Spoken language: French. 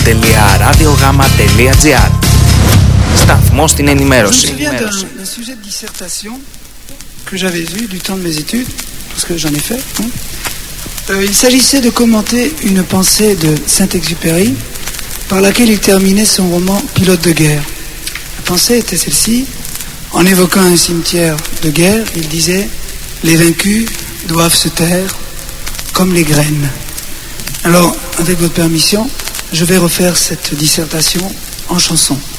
www.radiogama.gr. Σταθμός στην ενημέρωση. Je me souviens d'un sujet de dissertation que j'avais eu du temps de mes études, parce que j'en ai fait. Il s'agissait de commenter une pensée de Saint-Exupéry par laquelle il terminait son roman Pilote de guerre. La pensée était celle-ci. En évoquant un cimetière de guerre, il disait « Les vaincus doivent se taire comme les graines ». Alors, avec votre permission, je vais refaire cette dissertation en chanson.